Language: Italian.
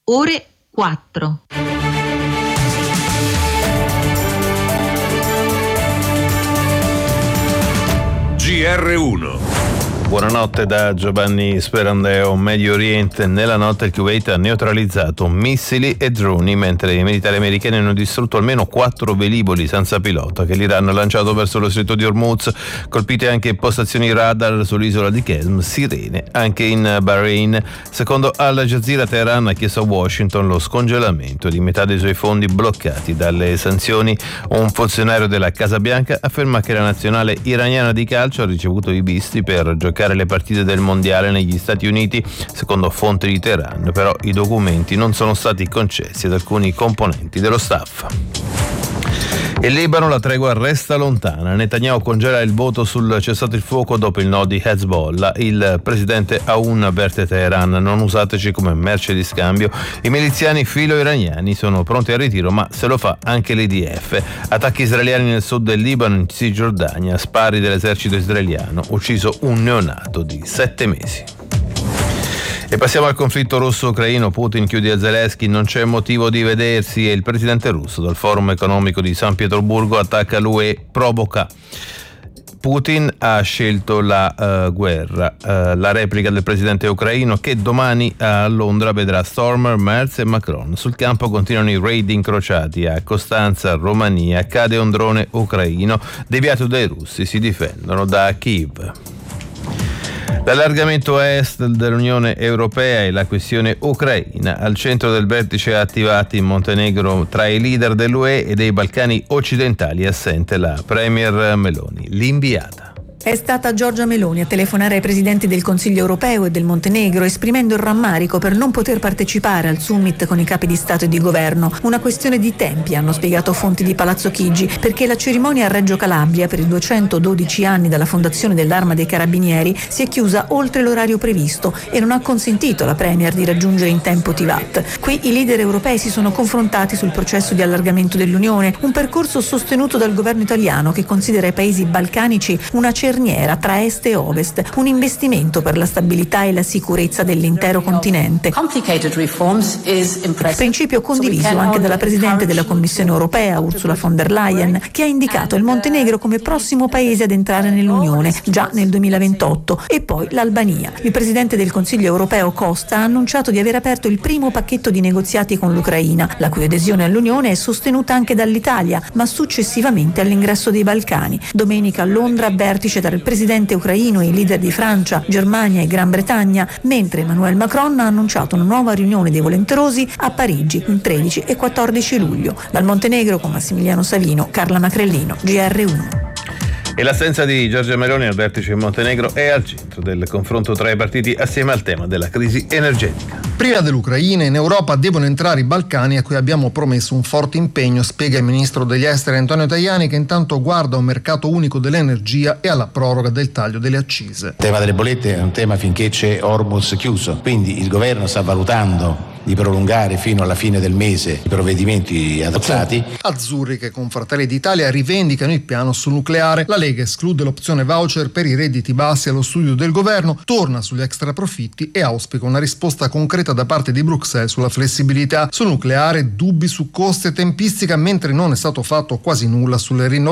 ore 4. GR1. Buonanotte da Giovanni Sperandeo. Medio Oriente, nella notte il Kuwait ha neutralizzato missili e droni, mentre i militari americani hanno distrutto almeno 4 velivoli senza pilota che l'Iran ha lanciato verso lo stretto di Hormuz. Colpite anche postazioni radar sull'isola di Qesm, sirene anche in Bahrain. Secondo Al Jazeera, Teheran ha chiesto a Washington lo scongelamento di metà dei suoi fondi bloccati dalle sanzioni. Un funzionario della Casa Bianca afferma che la nazionale iraniana di calcio ha ricevuto i visti per giocare le partite del mondiale negli Stati Uniti. Secondo fonti di Teheran, però, i documenti non sono stati concessi ad alcuni componenti dello staff. In Libano la tregua resta lontana. Netanyahu congela il voto sul cessato il fuoco dopo il no di Hezbollah. Il presidente Aoun avverte Teheran: non usateci come merce di scambio. I miliziani filo-iraniani sono pronti al ritiro, ma se lo fa anche l'IDF. Attacchi israeliani nel sud del Libano, in Cisgiordania, spari dell'esercito israeliano, ucciso un neonato di 7 mesi. E passiamo al conflitto russo-ucraino. Putin chiude a Zelensky: non c'è motivo di vedersi, e il presidente russo dal forum economico di San Pietroburgo attacca l'UE, provoca. Putin ha scelto la guerra. La replica del presidente ucraino, che domani a Londra vedrà Stormer, Merz e Macron. Sul campo continuano i raid incrociati. A Costanza, Romania, cade un drone ucraino deviato dai russi, si difendono da Kiev. L'allargamento a est dell'Unione Europea e la questione ucraina al centro del vertice attivati in Montenegro tra i leader dell'UE e dei Balcani occidentali. Assente la premier Meloni, l'inviata. È stata Giorgia Meloni a telefonare ai presidenti del Consiglio europeo e del Montenegro, esprimendo il rammarico per non poter partecipare al summit con i capi di Stato e di Governo. Una questione di tempi, hanno spiegato fonti di Palazzo Chigi, perché la cerimonia a Reggio Calabria per i 212 anni dalla fondazione dell'Arma dei Carabinieri si è chiusa oltre l'orario previsto e non ha consentito alla Premier di raggiungere in tempo Tivat. Qui i leader europei si sono confrontati sul processo di allargamento dell'Unione, un percorso sostenuto dal governo italiano che considera i paesi balcanici una cerniera tra est e ovest, un investimento per la stabilità e la sicurezza dell'intero continente. Principio condiviso anche dalla Presidente della Commissione europea, Ursula von der Leyen, che ha indicato il Montenegro come prossimo paese ad entrare nell'Unione, già nel 2028, e poi l'Albania. Il Presidente del Consiglio europeo Costa ha annunciato di aver aperto il primo pacchetto di negoziati con l'Ucraina, la cui adesione all'Unione è sostenuta anche dall'Italia, ma successivamente all'ingresso dei Balcani. Domenica a Londra, vertice tra il presidente ucraino e i leader di Francia, Germania e Gran Bretagna, mentre Emmanuel Macron ha annunciato una nuova riunione dei volenterosi a Parigi il 13 e 14 luglio. Dal Montenegro con Massimiliano Savino, Carla Macrellino, GR1. E l'assenza di Giorgia Meloni al vertice in Montenegro è al centro del confronto tra i partiti assieme al tema della crisi energetica. Prima dell'Ucraina, in Europa devono entrare i Balcani, a cui abbiamo promesso un forte impegno, spiega il ministro degli esteri Antonio Tajani, che intanto guarda a un mercato unico dell'energia e alla proroga del taglio delle accise. Il tema delle bollette è un tema finché c'è Hormuz chiuso, quindi il governo sta valutando di prolungare fino alla fine del mese i provvedimenti adottati. Azzurri, che con Fratelli d'Italia rivendicano il piano sul nucleare. La Lega esclude l'opzione voucher per i redditi bassi allo studio del governo, torna sugli extra profitti e auspica una risposta concreta da parte di Bruxelles sulla flessibilità. Sul nucleare dubbi su costi e tempistica, mentre non è stato fatto quasi nulla sulle rinnovabili.